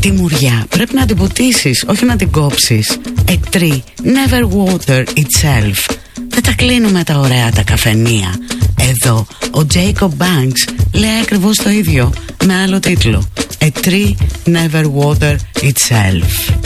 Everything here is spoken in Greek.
Τη μουριά πρέπει να την ποτίσεις, όχι να την κόψεις. A tree never water itself. Δεν τα κλείνουμε τα ωραία τα καφενεία. Εδώ ο Jacob Banks λέει ακριβώς το ίδιο με άλλο τίτλο. A tree never water itself.